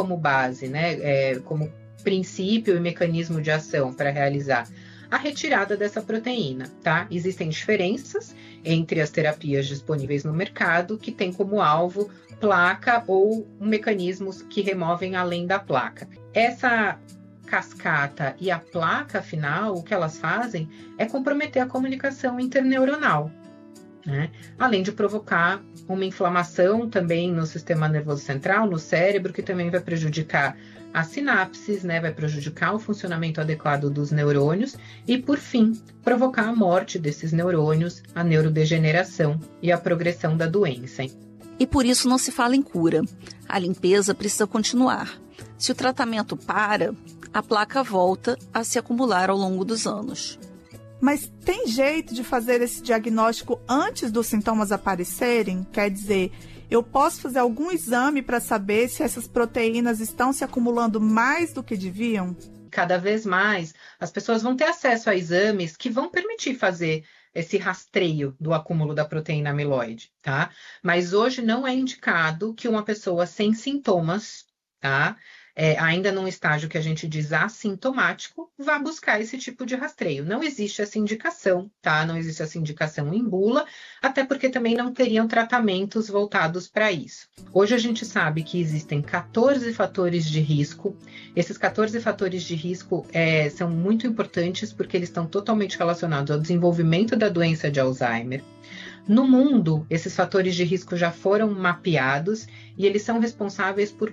como base, né, como princípio e mecanismo de ação para realizar? A retirada dessa proteína, tá? Existem diferenças entre as terapias disponíveis no mercado que têm como alvo placa ou mecanismos que removem além da placa. Essa cascata e a placa, afinal, o que elas fazem é comprometer a comunicação interneuronal, né? Além de provocar uma inflamação também no sistema nervoso central, no cérebro, que também vai prejudicar as sinapses, né? Vai prejudicar o funcionamento adequado dos neurônios e, por fim, provocar a morte desses neurônios, a neurodegeneração e a progressão da doença. E por isso não se fala em cura. A limpeza precisa continuar. Se o tratamento para, a placa volta a se acumular ao longo dos anos. Mas tem jeito de fazer esse diagnóstico antes dos sintomas aparecerem? Quer dizer, eu posso fazer algum exame para saber se essas proteínas estão se acumulando mais do que deviam? Cada vez mais, as pessoas vão ter acesso a exames que vão permitir fazer esse rastreio do acúmulo da proteína amiloide, tá? Mas hoje não é indicado que uma pessoa sem sintomas, tá? Ainda num estágio que a gente diz assintomático, vá buscar esse tipo de rastreio. Não existe essa indicação, tá? Não existe essa indicação em bula, até porque também não teriam tratamentos voltados para isso. Hoje a gente sabe que existem 14 fatores de risco. Esses 14 fatores de risco são muito importantes porque eles estão totalmente relacionados ao desenvolvimento da doença de Alzheimer. No mundo, esses fatores de risco já foram mapeados e eles são responsáveis por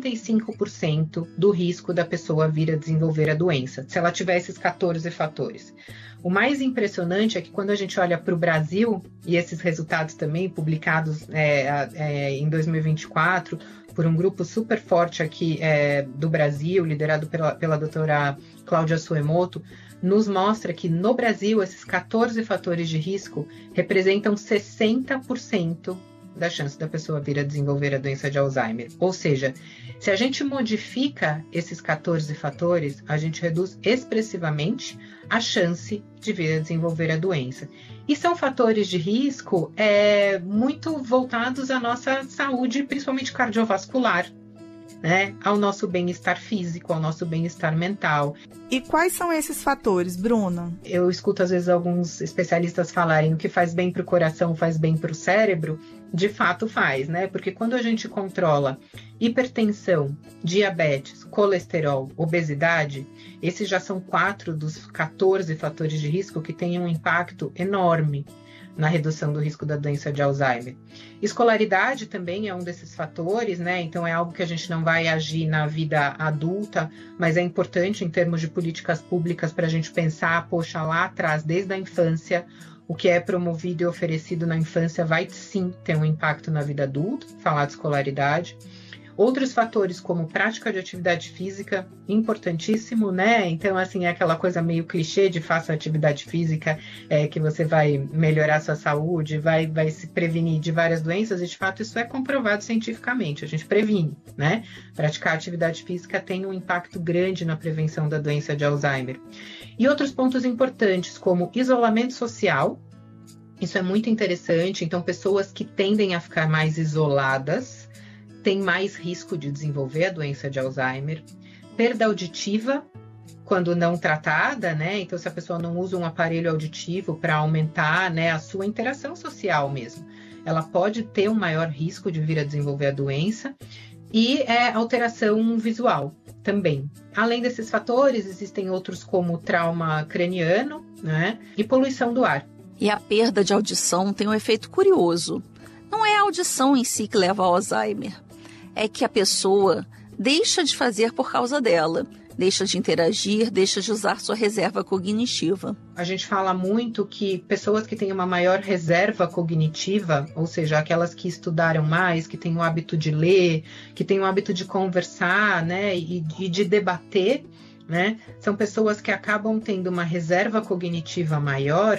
45% do risco da pessoa vir a desenvolver a doença, se ela tiver esses 14 fatores. O mais impressionante é que quando a gente olha para o Brasil, e esses resultados também publicados em 2024, por um grupo super forte aqui do Brasil, liderado pela doutora Cláudia Suemoto, nos mostra que no Brasil esses 14 fatores de risco representam 60% da chance da pessoa vir a desenvolver a doença de Alzheimer. Ou seja, se a gente modifica esses 14 fatores, a gente reduz expressivamente a chance de vir a desenvolver a doença. E são fatores de risco muito voltados à nossa saúde, principalmente cardiovascular, né? Ao nosso bem-estar físico, ao nosso bem-estar mental. E quais são esses fatores, Bruna? Eu escuto às vezes alguns especialistas falarem o que faz bem para o coração faz bem para o cérebro. De fato faz, né? Porque quando a gente controla hipertensão, diabetes, colesterol, obesidade, esses já são 4 dos 14 fatores de risco que têm um impacto enorme na redução do risco da doença de Alzheimer. Escolaridade também é um desses fatores, né? Então é algo que a gente não vai agir na vida adulta, mas é importante em termos de políticas públicas para a gente pensar, poxa, lá atrás, desde a infância, o que é promovido e oferecido na infância vai sim ter um impacto na vida adulta, falar de escolaridade. Outros fatores como prática de atividade física, importantíssimo, né? Então, assim, é aquela coisa meio clichê de faça atividade física, que você vai melhorar sua saúde, vai se prevenir de várias doenças, e de fato isso é comprovado cientificamente, a gente previne, né? Praticar atividade física tem um impacto grande na prevenção da doença de Alzheimer. E outros pontos importantes, como isolamento social, isso é muito interessante, então pessoas que tendem a ficar mais isoladas, tem mais risco de desenvolver a doença de Alzheimer. Perda auditiva, quando não tratada, né? Então, se a pessoa não usa um aparelho auditivo para aumentar, né, a sua interação social mesmo, ela pode ter um maior risco de vir a desenvolver a doença. E alteração visual também. Além desses fatores, existem outros como trauma craniano, né, e poluição do ar. E a perda de audição tem um efeito curioso. Não é a audição em si que leva ao Alzheimer. É que a pessoa deixa de fazer por causa dela, deixa de interagir, deixa de usar sua reserva cognitiva. A gente fala muito que pessoas que têm uma maior reserva cognitiva, ou seja, aquelas que estudaram mais, que têm o hábito de ler, que têm o hábito de conversar, né, e de debater, né, são pessoas que acabam tendo uma reserva cognitiva maior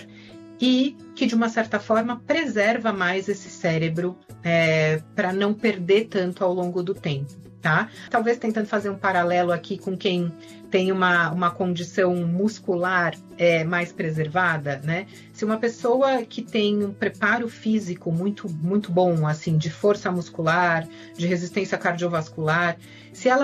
e que, de uma certa forma, preserva mais esse cérebro para não perder tanto ao longo do tempo, tá? Talvez tentando fazer um paralelo aqui com quem tem uma condição muscular mais preservada, né? Se uma pessoa que tem um preparo físico muito, muito bom, assim, de força muscular, de resistência cardiovascular, se ela